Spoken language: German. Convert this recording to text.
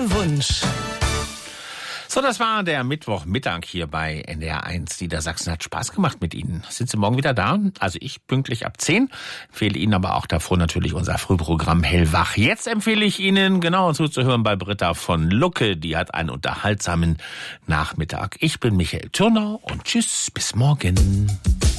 Wunsch. So, das war der Mittwochmittag hier bei NDR1 Niedersachsen. Hat Spaß gemacht mit Ihnen. Sind Sie morgen wieder da? Also ich pünktlich ab 10. Empfehle Ihnen aber auch davor natürlich unser Frühprogramm Hellwach. Jetzt empfehle ich Ihnen genau zuzuhören bei Britta von Lucke. Die hat einen unterhaltsamen Nachmittag. Ich bin Michael Thürner und tschüss, bis morgen.